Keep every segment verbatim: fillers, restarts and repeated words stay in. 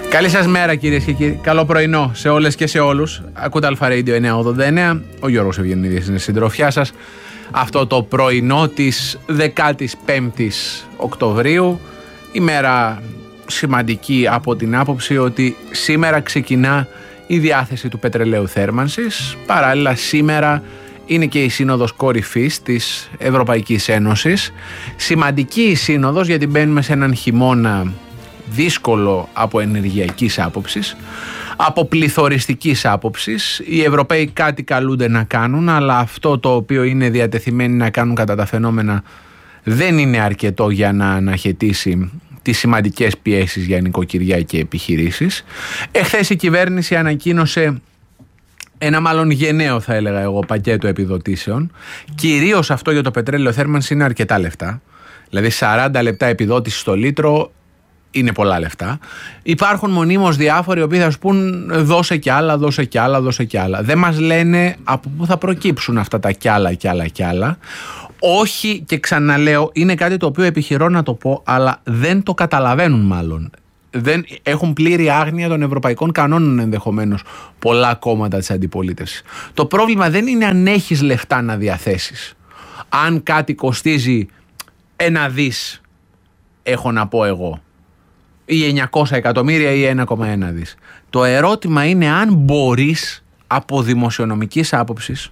Καλή σας μέρα κυρίες και κύριοι. Καλό πρωινό σε όλες και σε όλους. Ακούτε Αλφα Radio εννιακόσια ογδόντα εννέα. Ο Γιώργος Ευγενίδης είναι συντροφιά σας. Αυτό το πρωινό της δεκάτης πέμπτης Οκτωβρίου. Ημέρα σημαντική από την άποψη ότι σήμερα ξεκινά η διάθεση του πετρελαίου θέρμανσης. Παράλληλα σήμερα είναι και η Σύνοδος Κορυφής της Ευρωπαϊκής Ένωσης. Σημαντική η Σύνοδος γιατί μπαίνουμε σε έναν χειμώνα δύσκολο από ενεργειακής άποψης, από πληθωριστικής άποψης. Οι Ευρωπαίοι κάτι καλούνται να κάνουν, αλλά αυτό το οποίο είναι διατεθειμένοι να κάνουν κατά τα φαινόμενα δεν είναι αρκετό για να αναχαιτήσει τις σημαντικές πιέσεις για νοικοκυριά και επιχειρήσεις. Εχθές η κυβέρνηση ανακοίνωσε ένα μάλλον γενναίο, θα έλεγα εγώ, πακέτο επιδοτήσεων. Κυρίως αυτό για το πετρέλαιο θέρμανση είναι αρκετά λεφτά. Δηλαδή σαράντα λεπτά επιδότηση στο λίτρο είναι πολλά λεφτά. Υπάρχουν μονίμως διάφοροι οι οποίοι θα σου πούν δώσε κι άλλα, δώσε κι άλλα, δώσε κι άλλα. Δεν μας λένε από πού θα προκύψουν αυτά τα κι άλλα κι άλλα κι άλλα. Όχι, και ξαναλέω, είναι κάτι το οποίο επιχειρώ να το πω, αλλά δεν το καταλαβαίνουν μάλλον. Δεν έχουν πλήρη άγνοια των ευρωπαϊκών κανόνων ενδεχομένως πολλά κόμματα της αντιπολίτευσης. Το πρόβλημα δεν είναι αν έχεις λεφτά να διαθέσεις. Αν κάτι κοστίζει ένα δις, έχω να πω εγώ, ή εννιακόσια εκατομμύρια ή ένα κόμμα ένα δις. Το ερώτημα είναι αν μπορείς από δημοσιονομικής άποψης,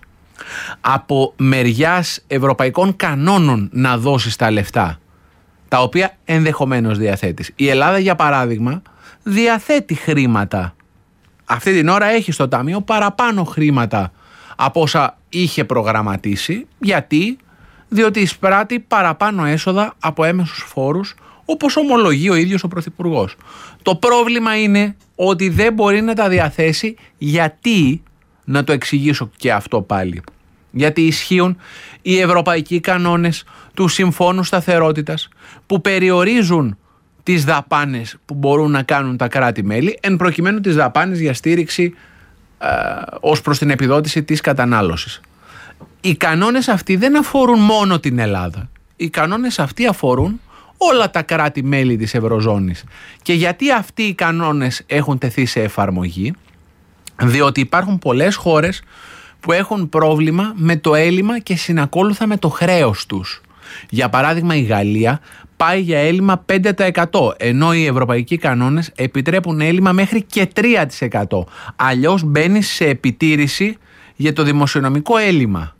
από μεριάς ευρωπαϊκών κανόνων να δώσεις τα λεφτά τα οποία ενδεχομένως διαθέτεις. Η Ελλάδα για παράδειγμα διαθέτει χρήματα. Αυτή την ώρα έχει στο ταμείο παραπάνω χρήματα από όσα είχε προγραμματίσει. Γιατί? Διότι εισπράττει παραπάνω έσοδα από έμεσους φόρους, όπως ομολογεί ο ίδιος ο Πρωθυπουργός. Το πρόβλημα είναι ότι δεν μπορεί να τα διαθέσει. Γιατί? Να το εξηγήσω και αυτό πάλι. Γιατί ισχύουν οι ευρωπαϊκοί κανόνες του Συμφώνου Σταθερότητας που περιορίζουν τις δαπάνες που μπορούν να κάνουν τα κράτη-μέλη, εν προκειμένου τις δαπάνες για στήριξη ε, ως προς την επιδότηση της κατανάλωσης. Οι κανόνες αυτοί δεν αφορούν μόνο την Ελλάδα. Οι κανόνες αυτοί αφορούν όλα τα κράτη-μέλη της Ευρωζώνης. Και γιατί αυτοί οι κανόνες έχουν τεθεί σε εφαρμογή? Διότι υπάρχουν πολλές χώρες που έχουν πρόβλημα με το έλλειμμα και συνακόλουθα με το χρέος τους. Για παράδειγμα η Γαλλία πάει για έλλειμμα πέντε τοις εκατό, ενώ οι ευρωπαϊκοί κανόνες επιτρέπουν έλλειμμα μέχρι και τρία τοις εκατό. Αλλιώς μπαίνεις σε επιτήρηση για το δημοσιονομικό έλλειμμα.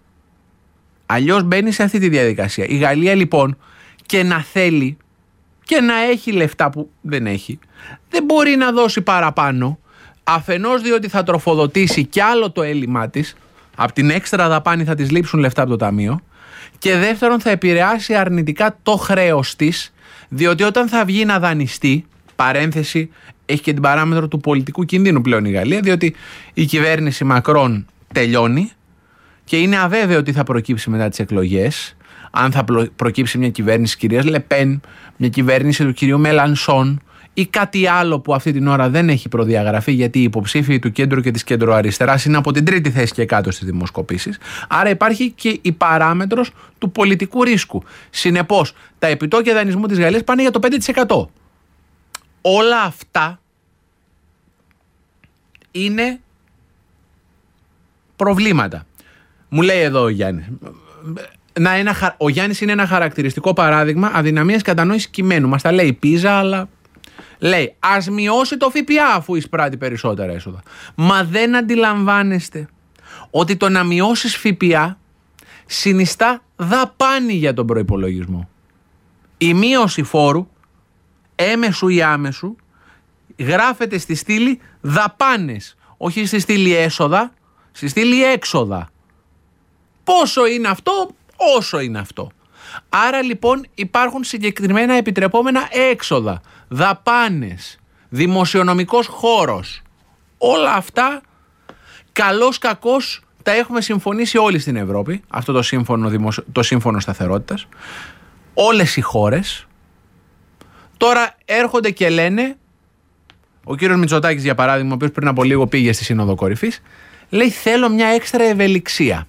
Αλλιώς μπαίνεις σε αυτή τη διαδικασία. Η Γαλλία λοιπόν, και να θέλει και να έχει λεφτά που δεν έχει, δεν μπορεί να δώσει παραπάνω, αφενός διότι θα τροφοδοτήσει κι άλλο το έλλειμμά της, από την έξτρα δαπάνη θα της λείψουν λεφτά από το ταμείο, και δεύτερον θα επηρεάσει αρνητικά το χρέος της, διότι όταν θα βγει να δανειστεί, παρένθεση, έχει και την παράμετρο του πολιτικού κινδύνου πλέον η Γαλλία, διότι η κυβέρνηση Μακρόν τελειώνει και είναι αβέβαιο ότι θα προκύψει μετά τις εκλογές. Αν θα προκύψει μια κυβέρνηση της κυρίας Λεπέν, μια κυβέρνηση του κυρίου Μελανσόν ή κάτι άλλο που αυτή την ώρα δεν έχει προδιαγραφεί, γιατί οι υποψήφοι του κέντρου και της κεντροαριστεράς είναι από την τρίτη θέση και κάτω στις δημοσκοπήσεις. Άρα υπάρχει και η παράμετρος του πολιτικού ρίσκου. Συνεπώς, τα επιτόκια δανεισμού της Γαλλίας πάνε για το πέντε τοις εκατό. Όλα αυτά είναι προβλήματα. Μου λέει εδώ ο Γιάννης. Να, ένα, ο Γιάννης είναι ένα χαρακτηριστικό παράδειγμα αδυναμίας κατανόησης κειμένου. Μας τα λέει Πίζα, αλλά λέει ας μειώσει το ΦΠΑ αφού εισπράττει περισσότερα έσοδα. Μα δεν αντιλαμβάνεστε ότι το να μειώσεις ΦΠΑ συνιστά δαπάνη για τον προϋπολογισμό. Η μείωση φόρου, έμεσου ή άμεσου, γράφεται στη στήλη δαπάνες, όχι στη στήλη έσοδα, στη στήλη έξοδα. Πόσο είναι αυτό? Όσο είναι αυτό. Άρα λοιπόν υπάρχουν συγκεκριμένα επιτρεπόμενα έξοδα, δαπάνες, δημοσιονομικός χώρος. Όλα αυτά καλώς κακώς τα έχουμε συμφωνήσει όλοι στην Ευρώπη, αυτό το σύμφωνο, δημοσιο... το σύμφωνο σταθερότητας, όλες οι χώρες. Τώρα έρχονται και λένε, ο κύριος Μητσοτάκης για παράδειγμα, ο οποίος πριν από λίγο πήγε στη Σύνοδο Κορυφής, λέει θέλω μια έξτρα ευελιξία.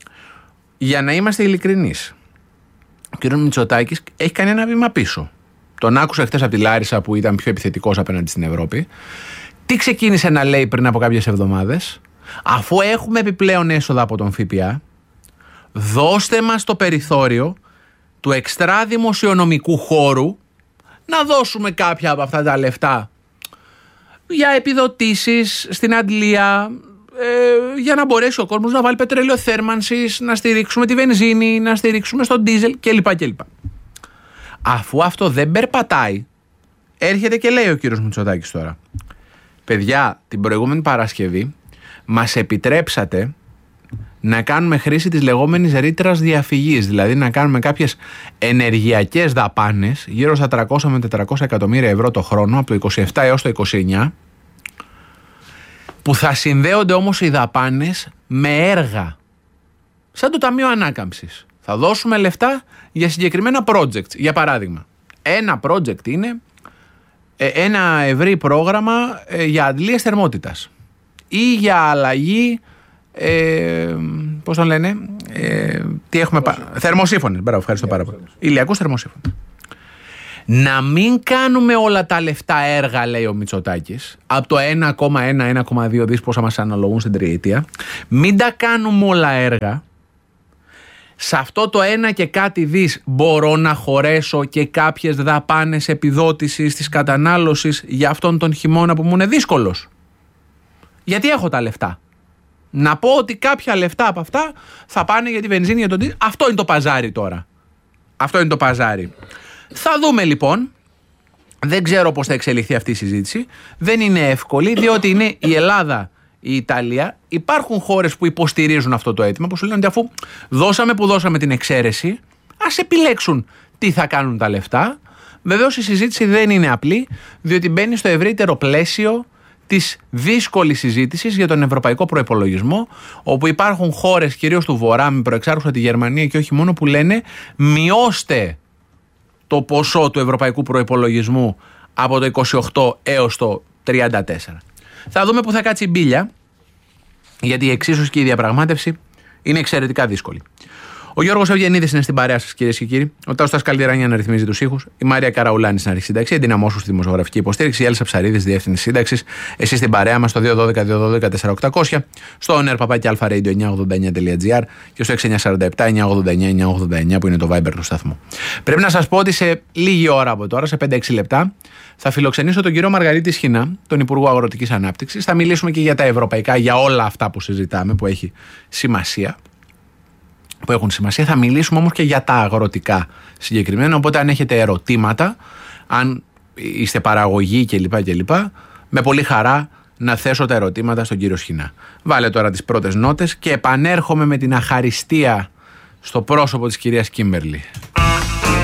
Για να είμαστε ειλικρινείς, ο κύριος Μητσοτάκης έχει κάνει ένα βήμα πίσω. τον άκουσα χτες από τη Λάρισα που ήταν πιο επιθετικός απέναντι στην Ευρώπη. Τι ξεκίνησε να λέει πριν από κάποιες εβδομάδες? Αφού έχουμε επιπλέον έσοδα από τον ΦΠΑ, δώστε μας το περιθώριο του εξτρά δημοσιονομικού χώρου να δώσουμε κάποια από αυτά τα λεφτά για επιδοτήσεις στην αντλία, ε, για να μπορέσει ο κόσμος να βάλει πετρέλαιο θέρμανσης, να στηρίξουμε τη βενζίνη, να στηρίξουμε στο ντίζελ κλπ. κλπ. Αφού αυτό δεν περπατάει, έρχεται και λέει ο κύριος Μητσοτάκης τώρα: παιδιά, την προηγούμενη Παρασκευή μας επιτρέψατε να κάνουμε χρήση της λεγόμενης ρήτρας διαφυγής, δηλαδή να κάνουμε κάποιες ενεργειακές δαπάνες γύρω στα τριακόσια με τετρακόσια εκατομμύρια ευρώ το χρόνο από το είκοσι επτά έως το είκοσι εννιά, που θα συνδέονται όμως οι δαπάνες με έργα σαν το Ταμείο Ανάκαμψης. Θα δώσουμε λεφτά για συγκεκριμένα projects. Για παράδειγμα, ένα project είναι ένα ευρύ πρόγραμμα για αντλίες θερμότητας ή για αλλαγή, ε, πώς τον λένε, ε, τι έχουμε πα... θερμοσύφωνες, μπράβο, ευχαριστώ πάρα πολύ. Ηλιακούς θερμοσύφωνες. Να μην κάνουμε όλα τα λεφτά έργα, λέει ο Μητσοτάκης, από το ένα κόμμα ένα με ένα κόμμα δύο δις πόσα μας αναλογούν στην τριετία, μην τα κάνουμε όλα έργα. Σε αυτό το ένα και κάτι δις μπορώ να χωρέσω και κάποιες δαπάνες επιδότησης της κατανάλωσης για αυτόν τον χειμώνα που μου είναι δύσκολος. Γιατί έχω τα λεφτά. Να πω ότι κάποια λεφτά από αυτά θα πάνε για τη βενζίνη, για τον ντίζελ. Αυτό είναι το παζάρι τώρα. Αυτό είναι το παζάρι. Θα δούμε λοιπόν. Δεν ξέρω πώς θα εξελιχθεί αυτή η συζήτηση. Δεν είναι εύκολη, διότι είναι η Ελλάδα, η Ιταλία. Υπάρχουν χώρες που υποστηρίζουν αυτό το αίτημα, που σου λένε ότι αφού δώσαμε που δώσαμε την εξαίρεση, ας επιλέξουν τι θα κάνουν τα λεφτά. Βεβαίως η συζήτηση δεν είναι απλή, διότι μπαίνει στο ευρύτερο πλαίσιο της δύσκολης συζήτησης για τον ευρωπαϊκό προϋπολογισμό, όπου υπάρχουν χώρες, κυρίως του Βορρά, με προεξάρχουσα τη Γερμανία και όχι μόνο, που λένε μειώστε το ποσό του ευρωπαϊκού προϋπολογισμού από το είκοσι οκτώ έως το τριάντα τέσσερα. Θα δούμε που θα κάτσει η μπίλια, γιατί η εξίσωση και η διαπραγμάτευση είναι εξαιρετικά δύσκολη. Ο Γιώργος Ευγενίδης είναι στην παρέα σας, κυρίες και κύριοι. Ο Τάος Καλντιράνια να ρυθμίζει τους ήχους. Η Μάρια Καραουλάνη στην αρχή σύνταξη. Ενδυναμώσου στη δημοσιογραφική υποστήριξη. Η Έλσα Ψαρίδης, διεύθυνση σύνταξης. Εσείς στην παρέα μας στο δύο ένα δύο δύο ένα δύο τέσσερα οκτώ μηδέν μηδέν. Στο oner παπάκι alpha radio εννιακόσια ογδόντα εννιά τελεία τζι άρ και στο έξι εννιά τέσσερα επτά εννιακόσια ογδόντα εννιά εννιακόσια ογδόντα εννιά που είναι το Viber του σταθμού. Πρέπει να σας πω ότι σε λίγη ώρα από τώρα, σε πέντε έξι λεπτά, θα φιλοξενήσω τον κύριο Μαργαρίτη Σχοινά, τον Υπουργό Αγροτικής Ανάπτυξης. Θα μιλήσουμε και για τα ευρωπαϊκά, για όλα αυτά που συζητάμε, που έχει σημασία. που έχουν σημασία. Θα μιλήσουμε όμως και για τα αγροτικά συγκεκριμένα, οπότε αν έχετε ερωτήματα, αν είστε παραγωγοί κλπ, κλπ, με πολύ χαρά να θέσω τα ερωτήματα στον κύριο Σχοινά. Βάλε τώρα τις πρώτες νότες και επανέρχομαι με την αχαριστία στο πρόσωπο της κυρίας Κίμπερλι.